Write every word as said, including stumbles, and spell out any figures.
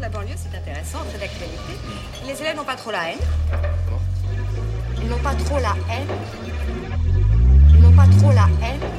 la banlieue, c'est intéressant, très d'actualité. Les élèves n'ont pas trop la haine. Ils n'ont pas trop la haine. Ils n'ont pas trop la haine.